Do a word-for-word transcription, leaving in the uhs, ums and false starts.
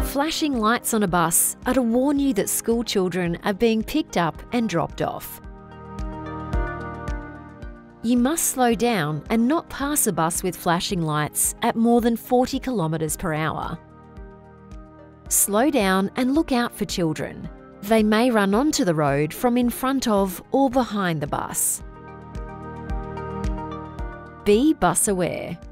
Flashing lights on a bus are to warn you that school children are being picked up and dropped off. You must slow down and not pass a bus with flashing lights at more than forty kilometres per hour. Slow down and look out for children. They may run onto the road from in front of or behind the bus. Be bus aware.